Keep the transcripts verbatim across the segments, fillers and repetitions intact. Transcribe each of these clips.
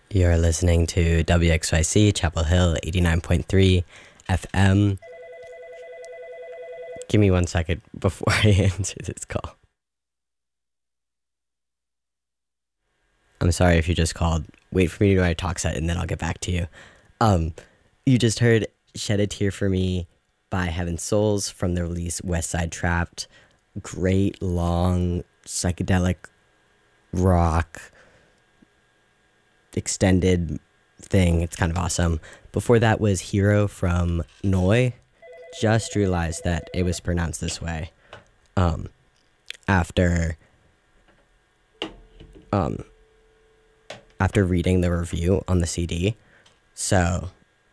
You're listening to W X Y C Chapel Hill eighty-nine point three F M. Give me one second before I answer this call. I'm sorry if you just called. Wait for me to do my talk set and then I'll get back to you. Um, you just heard Shed a Tear for Me by Heaven Souls from the release West Side Trapped. Great, long, psychedelic rock extended thing. It's kind of awesome. Before that was Hero from Noi. Just realized that it was pronounced this way um, after um, after reading the review on the C D. So,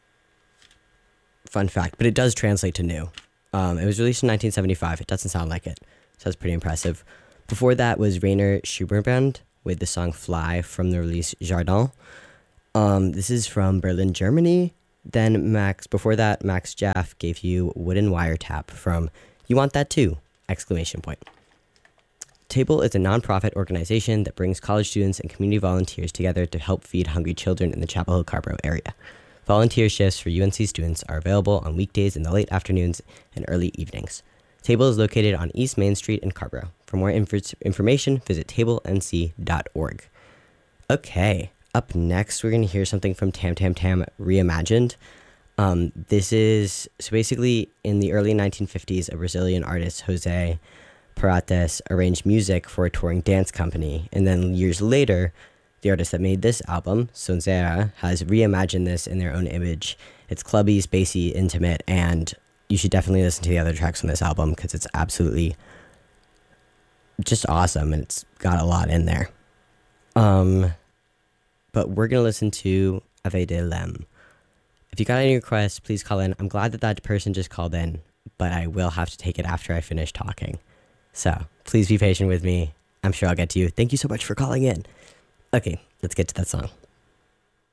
fun fact, but it does translate to new. Um, it was released in nineteen seventy-five. It doesn't sound like it, so that's pretty impressive. Before that was Rainer Schubert with the song Fly from the release Jardin. Um, this is from Berlin, Germany. Then Max, before that, Max Jaff gave you Wooden Wiretap from You Want That Too! Exclamation point. Table is a nonprofit organization that brings college students and community volunteers together to help feed hungry children in the Chapel Hill Carborough area. Volunteer shifts for U N C students are available on weekdays in the late afternoons and early evenings. Table is located on East Main Street in Carborough. For more inf- information, visit table n c dot org. Okay, up next, we're going to hear something from Tam Tam Tam Reimagined. Um, this is, so basically, in the early nineteen fifties, a Brazilian artist, Jose Parates, arranged music for a touring dance company. And then years later, the artist that made this album, Sonzeira, has reimagined this in their own image. It's clubby, spacey, intimate, and you should definitely listen to the other tracks on this album because it's absolutely just awesome and it's got a lot in there. Um, but we're going to listen to Ave de Lem. If you got any requests, please call in. I'm glad that that person just called in, but I will have to take it after I finish talking. So please be patient with me. I'm sure I'll get to you. Thank you so much for calling in. Okay, let's get to that song.